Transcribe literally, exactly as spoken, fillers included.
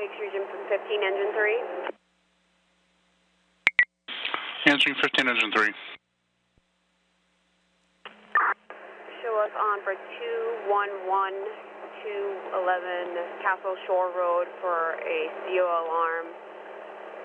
Lakes Region fifteen, Engine three. Answering fifteen, Engine three. Show us on for two one one, two eleven Castle Shore Road for a C O alarm